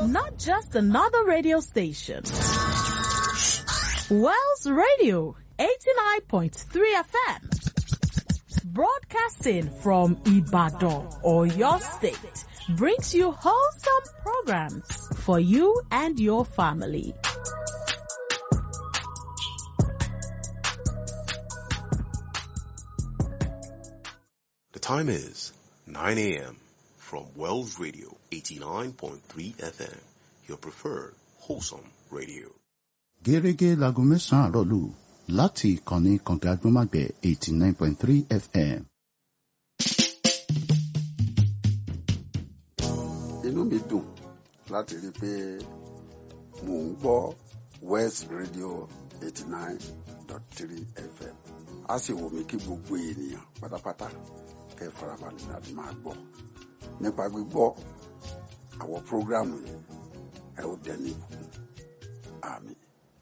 Not just another radio station. Wells Radio, 89.3 FM. Broadcasting from Ibadan, or your state, brings you wholesome programs for you and your family. The time is 9 a.m. from Wells Radio 89.3 FM, your preferred wholesome radio. Gẹ́gẹ́ láago mẹ́sàn-án àárọ̀ lù láti ìkànnì kànga agbọ́nmágbẹ̀ 89.3 FM. Inú mi dùn láti rí i pé mò ń gbọ́ West Radio 89.3 FM. A sì wù mí kí gbogbo ènìyàn pátápátá kẹ́ farabalẹ̀ láti máa gbọ́. Nípa gbígbọ́ àwọn prógráàmù yìí, ẹ ó dẹni ìbùkún. Àmín.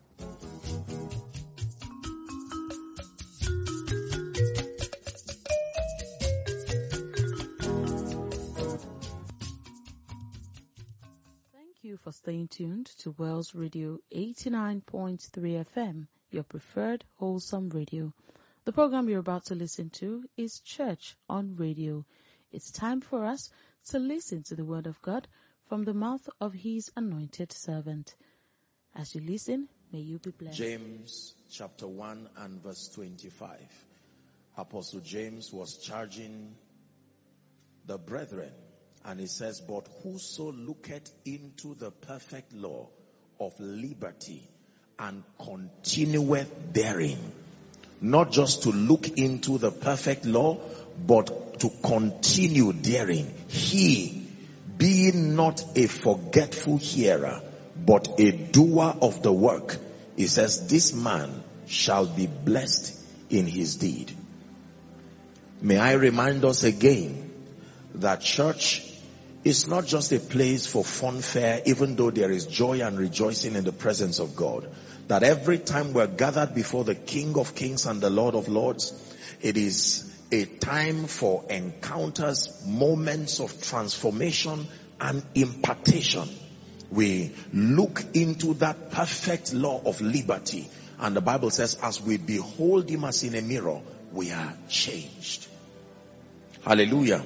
Thank you for staying tuned to Wells Radio 89.3 FM, your preferred wholesome radio. The program you're about to listen to is Church on Radio. It's time for us to listen to the Word of God from the mouth of His anointed servant. As you listen, may you be blessed. James chapter 1 and verse 25. Apostle James was charging the brethren, and he says, "But whoso looketh into the perfect law of liberty and continueth therein," not just to look into the perfect law, but to continue therein, "he, being not a forgetful hearer, but a doer of the work," he says, "this man shall be blessed in his deed." May I remind us again that church is not just a place for funfair, even though there is joy and rejoicing in the presence of God. That every time we're gathered before the King of Kings and the Lord of Lords, it is a time for encounters, moments of transformation and impartation. We look into that perfect law of liberty, and the Bible says, as we behold him as in a mirror, we are changed. Hallelujah.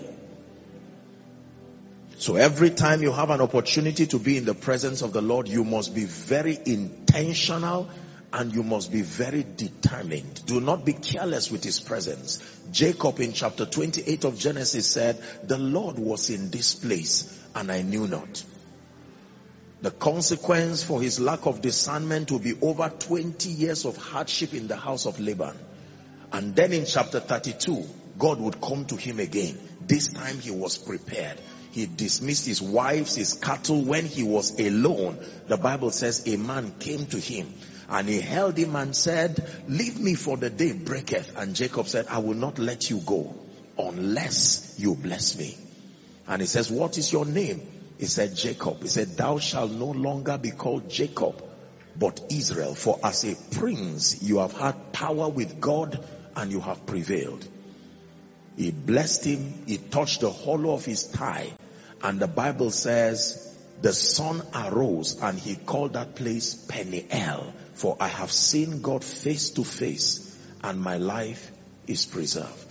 So every time you have an opportunity to be in the presence of the Lord, you must be very intentional and you must be very determined. Do not be careless with his presence. Jacob in chapter 28 of Genesis said, "The Lord was in this place and I knew not." The consequence for his lack of discernment will be over 20 years of hardship in the house of Laban. And then in chapter 32, God would come to him again. This time he was prepared. He dismissed his wives, his cattle. When he was alone, the Bible says a man came to him and he held him and said, "Leave me, for the day breaketh." And Jacob said, "I will not let you go unless you bless me." And he says, "What is your name?" He said, "Jacob." He said, "Thou shalt no longer be called Jacob, but Israel. For as a prince you have had power with God and you have prevailed." He blessed him. He touched the hollow of his thigh. And the Bible says, the sun arose and he called that place Peniel. For I have seen God face to face and my life is preserved.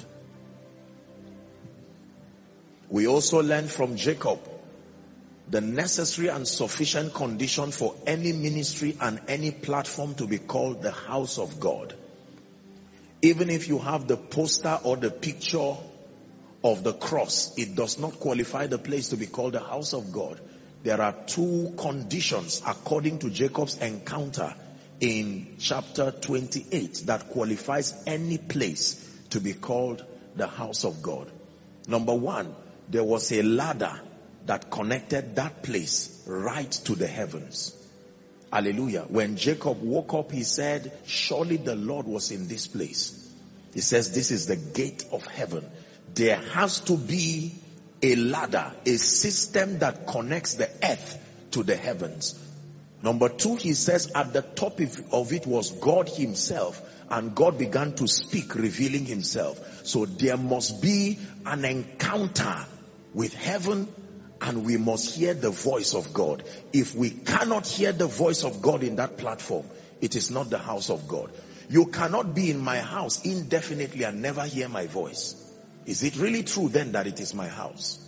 We also learn from Jacob the necessary and sufficient condition for any ministry and any platform to be called the house of God. Even if you have the poster or the picture of the cross, it does not qualify the place to be called the house of God. There are two conditions according to Jacob's encounter in chapter 28 that qualifies any place to be called the house of God. Number one, there was a ladder that connected that place right to the heavens. Hallelujah. When Jacob woke up, he said, "Surely the Lord was in this place." He says, "This is the gate of heaven." There has to be a ladder, a system that connects the earth to the heavens. Number two, he says at the top of it was God himself, and God began to speak, revealing himself. So there must be an encounter with heaven And we must hear the voice of God. If we cannot hear the voice of God in that platform, it is not the house of God. You cannot be in my house indefinitely and never hear my voice. Is it really true then that it is my house?